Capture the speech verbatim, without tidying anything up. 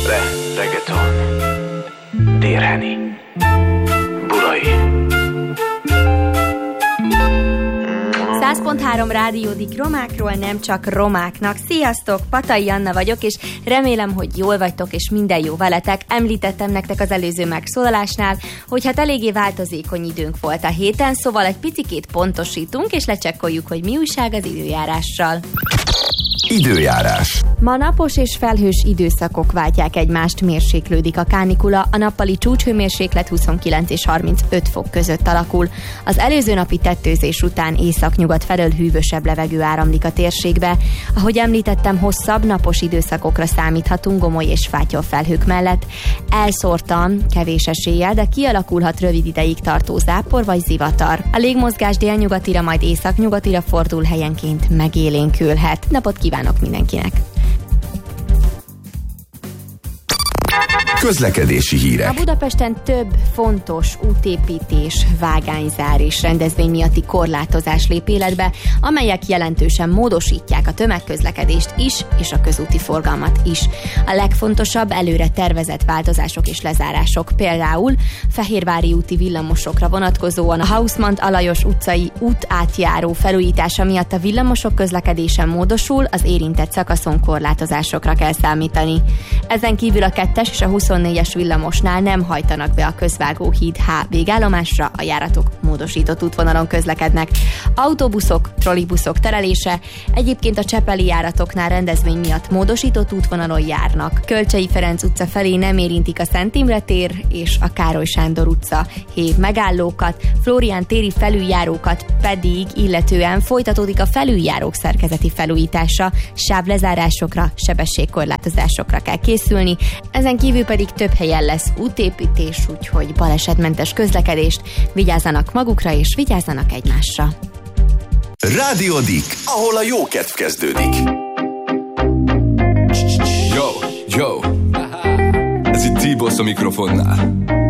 Re, reggaeton, Dérheni, Burai. száz pont három rádiódik romákról, nem csak romáknak. Sziasztok, Patai Anna vagyok, és remélem, hogy jól vagytok, és minden jó veletek. Említettem nektek az előző megszólalásnál, hogy hát eléggé változékony időnk volt a héten, szóval egy picikét pontosítunk, és lecsekkoljuk, hogy mi újság az időjárással. Időjárás. Ma napos és felhős időszakok váltják egymást, mérséklődik a kánikula, a nappali csúcshőmérséklet huszonkilenc és harmincöt fok között alakul. Az előző napi tettőzés után északnyugat felől hűvösebb levegő áramlik a térségbe. Ahogy említettem, hosszabb napos időszakokra számíthatunk gomoly és fátyol felhők mellett. Elszórtan, kevés eséllyel, de kialakulhat rövid ideig tartó zápor vagy zivatar. A légmozgás délnyugatira, majd északnyugatira fordul, helyenként megélénkülhet. Napot kívánok mindenkinek! Közlekedési hírek. A Budapesten több fontos útépítés, vágányzár és rendezvény miatti korlátozás lép életbe, amelyek jelentősen módosítják a tömegközlekedést is, és a közúti forgalmat is. A legfontosabb előre tervezett változások és lezárások, például Fehérvári úti villamosokra vonatkozóan a Hausmann-Alajos utcai útátjáró felújítása miatt a villamosok közlekedése módosul, az érintett szakaszon korlátozásokra kell számítani. Ezen kívül a kettes és a huszonnégyes villamosnál nem hajtanak be a Közvágóhíd H végállomásra, a járatok módosított útvonalon közlekednek. Autóbuszok, trollibuszok terelése, egyébként a csepeli járatoknál rendezvény miatt módosított útvonalon járnak. Kölcsei Ferenc utca felé nem érintik a Szent Imre tér és a Károly Sándor utca hév megállókat, Flórián téri felüljárókat pedig illetően folytatódik a felüljárók szerkezeti felújítása, sávlezárásokra, sebességkorlátozásokra kell készülni, ezen kívül pedig több helyen lesz útépítés, úgyhogy balesetmentes közlekedést, vigyázzanak magukra és vigyázzanak egymásra. Rádió Dick, ahol a jó kedv kezdődik. Yo, yo, ez itt T-Boss a mikrofonnál.